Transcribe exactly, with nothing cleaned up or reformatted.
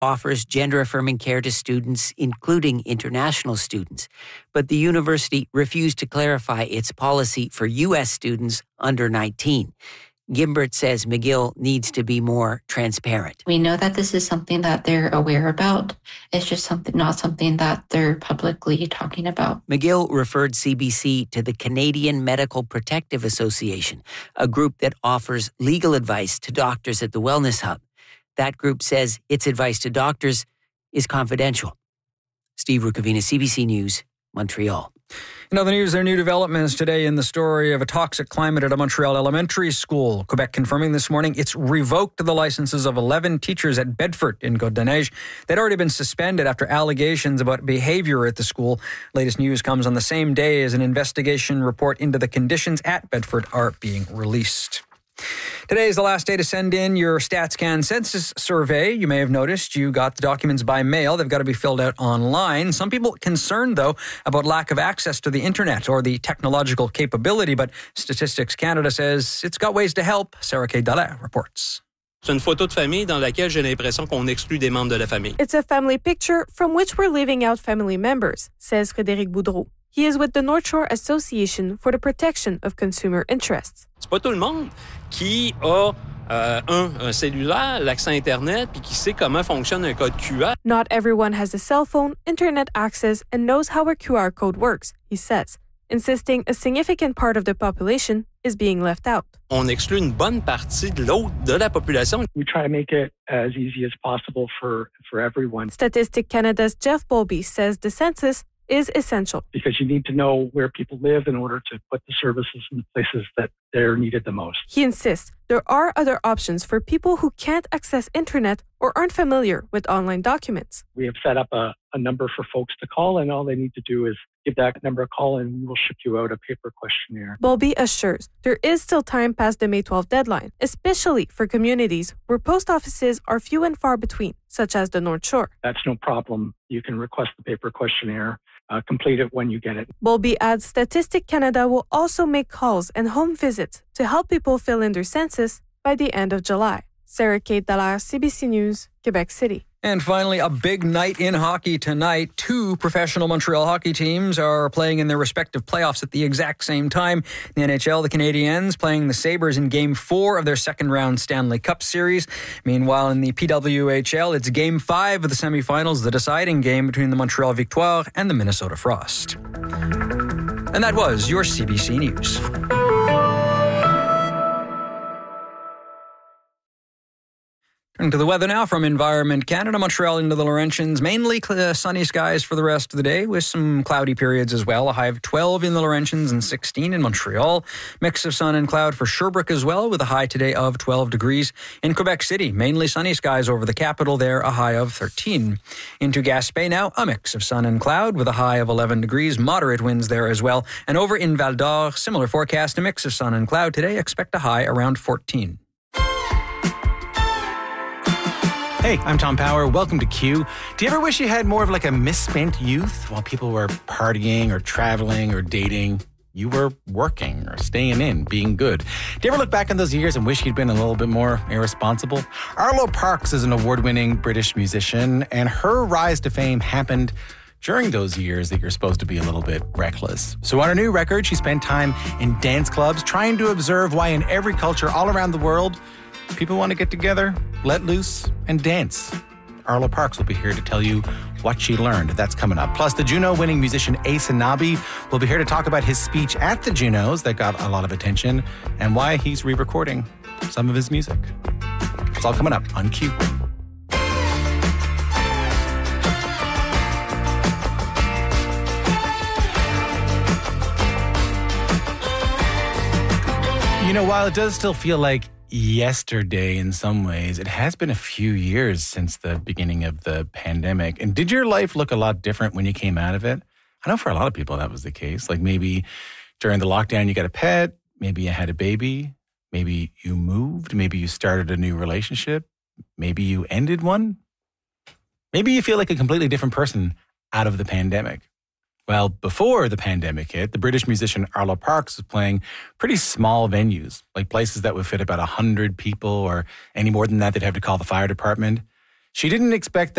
offers gender-affirming care to students, including international students. But the university refused to clarify its policy for U S students under nineteen. Gimbert says McGill needs to be more transparent. We know that this is something that they're aware about. It's just something, not something that they're publicly talking about. McGill referred C B C to the Canadian Medical Protective Association, a group that offers legal advice to doctors at the Wellness Hub. That group says its advice to doctors is confidential. Steve Rukavina, C B C News, Montreal. In other news, there are new developments today in the story of a toxic climate at a Montreal elementary school. Quebec confirming this morning it's revoked the licenses of eleven teachers at Bedford in Côte-des-Neiges. They'd already been suspended after allegations about behavior at the school. Latest news comes on the same day as an investigation report into the conditions at Bedford are being released. Today is the last day to send in your StatsCan census survey. You may have noticed you got the documents by mail. They've got to be filled out online. Some people concerned, though, about lack of access to the internet or the technological capability, but Statistics Canada says it's got ways to help. Sarah K. Dallaire reports. C'est une photo de famille dans laquelle j'ai l'impression qu'on exclut des membres de la famille. It's a family picture from which we're leaving out family members, says Frédéric Boudreau. He is with the North Shore Association for the Protection of Consumer Interests. C'est pas tout le monde qui a euh, un, un cellulaire, l'accès Internet, puis qui sait comment fonctionne un code Q R. Not everyone has a cell phone, internet access, and knows how a Q R code works, he says, insisting a significant part of the population is being left out. On exclut une bonne partie de l'autre de la population. We try to make it as easy as possible for, for everyone. Statistic Canada's Jeff Bowlby says the census is essential. Because you need to know where people live in order to put the services in the places that they're needed the most. He insists there are other options for people who can't access internet or aren't familiar with online documents. We have set up a, a number for folks to call, and all they need to do is give that number a call and we will ship you out a paper questionnaire. Bowlby assures there is still time past the May twelfth deadline, especially for communities where post offices are few and far between, such as the North Shore. That's no problem. You can request the paper questionnaire. Uh, complete it when you get it. Bowlby adds Statistic Canada will also make calls and home visits to help people fill in their census by the end of July. Sarah Kate Dallaire, C B C News, Quebec City. And finally, a big night in hockey tonight. Two professional Montreal hockey teams are playing in their respective playoffs at the exact same time. In the N H L, the Canadiens playing the Sabres in Game four of their second-round Stanley Cup Series. Meanwhile, in the P W H L, it's Game five of the semifinals, the deciding game between the Montreal Victoire and the Minnesota Frost. And that was your C B C News. Turning to the weather now from Environment Canada. Montreal into the Laurentians. Mainly uh, sunny skies for the rest of the day with some cloudy periods as well. A high of twelve in the Laurentians and sixteen in Montreal. Mix of sun and cloud for Sherbrooke as well with a high today of twelve degrees. In Quebec City, mainly sunny skies over the capital there, a high of thirteen. Into Gaspé now, a mix of sun and cloud with a high of eleven degrees. Moderate winds there as well. And over in Val d'Or, similar forecast, a mix of sun and cloud today. Expect a high around fourteen. Hey, I'm Tom Power. Welcome to Q. Do you ever wish you had more of like a misspent youth while people were partying or traveling or dating? You were working or staying in, being good. Do you ever look back on those years and wish you'd been a little bit more irresponsible? Arlo Parks is an award-winning British musician, and her rise to fame happened during those years that you're supposed to be a little bit reckless. So on her new record, she spent time in dance clubs trying to observe why in every culture all around the world, people want to get together, let loose, and dance. Arlo Parks will be here to tell you what she learned. That's coming up. Plus, the Juno-winning musician Ace Anabi will be here to talk about his speech at the Junos that got a lot of attention and why he's re-recording some of his music. It's all coming up on Q. You know, while it does still feel like yesterday in some ways, it has been a few years since the beginning of the pandemic. And did your life look a lot different when you came out of it? I know for a lot of people that was the case. Like maybe during the lockdown you got a pet, maybe you had a baby, maybe you moved, maybe you started a new relationship, maybe you ended one. Maybe you feel like a completely different person out of the pandemic. Well, before the pandemic hit, the British musician Arlo Parks was playing pretty small venues, like places that would fit about one hundred people, or any more than that, they'd have to call the fire department. She didn't expect